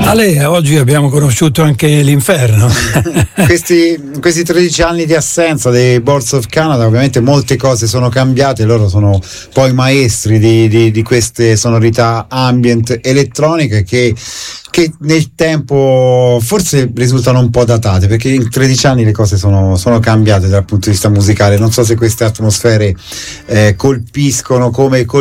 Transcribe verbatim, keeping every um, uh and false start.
Ale, oggi abbiamo conosciuto anche l'inferno. questi, questi tredici anni di assenza dei Boards of Canada, ovviamente molte cose sono cambiate, loro sono poi maestri di, di, di queste sonorità ambient elettroniche che che nel tempo forse risultano un po' datate, perché in tredici anni le cose sono, sono cambiate dal punto di vista musicale. Non so se queste atmosfere eh, colpiscono come